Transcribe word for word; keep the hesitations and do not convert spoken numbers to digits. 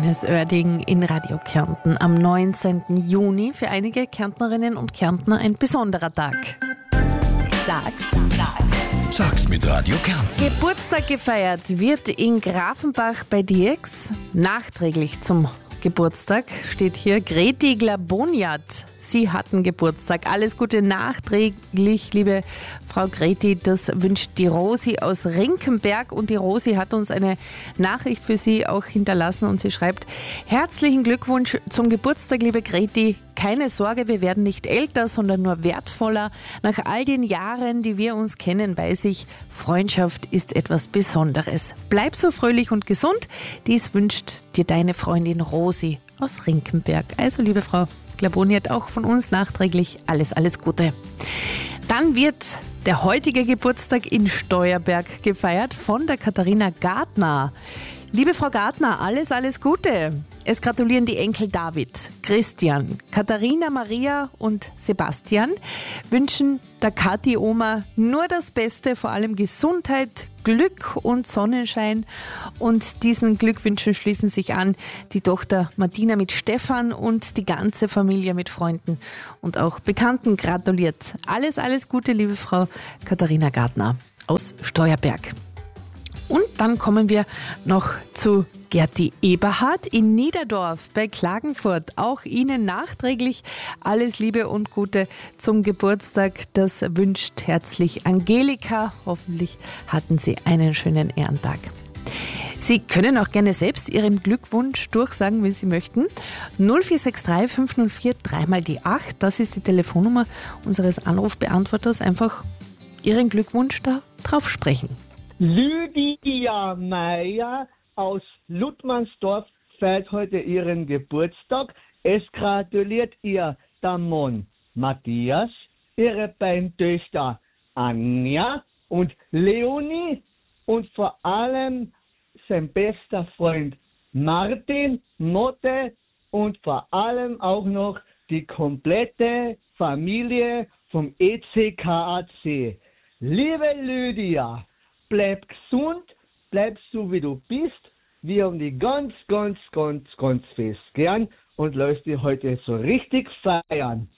Schönes Oerding in Radio Kärnten am neunzehnten Juni. Für einige Kärntnerinnen und Kärntner ein besonderer Tag. Sag's, sag's. Sag's mit Radio Kärnten. Geburtstag gefeiert wird in Grafenbach bei Dirks. Nachträglich zum Geburtstag steht hier Greti Glaboniat. Sie hatten Geburtstag. Alles Gute nachträglich, liebe Frau Greti. Das wünscht die Rosi aus Rinkenberg. Und die Rosi hat uns eine Nachricht für Sie auch hinterlassen. Und sie schreibt: Herzlichen Glückwunsch zum Geburtstag, liebe Greti. Keine Sorge, wir werden nicht älter, sondern nur wertvoller. Nach all den Jahren, die wir uns kennen, weiß ich, Freundschaft ist etwas Besonderes. Bleib so fröhlich und gesund. Dies wünscht dir deine Freundin Rosi aus Rinkenberg. Also, liebe Frau Glaboniat, auch von uns nachträglich alles, alles Gute. Dann wird der heutige Geburtstag in Steuerberg gefeiert von der Katharina Gartner. Liebe Frau Gartner, alles, alles Gute. Es gratulieren die Enkel David, Christian, Katharina, Maria und Sebastian, wünschen der Kathi-Oma nur das Beste, vor allem Gesundheit, Glück und Sonnenschein. Und diesen Glückwünschen schließen sich an die Tochter Martina mit Stefan und die ganze Familie mit Freunden und auch Bekannten gratuliert. Alles, alles Gute, liebe Frau Katharina Gartner aus Steuerberg. Und dann kommen wir noch zu Gerti Eberhardt in Niederdorf bei Klagenfurt. Auch Ihnen nachträglich alles Liebe und Gute zum Geburtstag. Das wünscht herzlich Angelika. Hoffentlich hatten Sie einen schönen Ehrentag. Sie können auch gerne selbst Ihren Glückwunsch durchsagen, wenn Sie möchten. null vier sechs drei fünf null vier drei mal die acht. Das ist die Telefonnummer unseres Anrufbeantworters. Einfach Ihren Glückwunsch da drauf sprechen. Lydia Meier aus Ludmansdorf feiert heute ihren Geburtstag. Es gratuliert ihr der Mann Matthias, ihre beiden Töchter Anja und Leonie und vor allem sein bester Freund Martin, Motte und vor allem auch noch die komplette Familie vom E C K A C. Liebe Lydia, bleib gesund, bleib so wie du bist. Wir haben dich ganz, ganz, ganz, ganz fest gern und lässt dich heute so richtig feiern.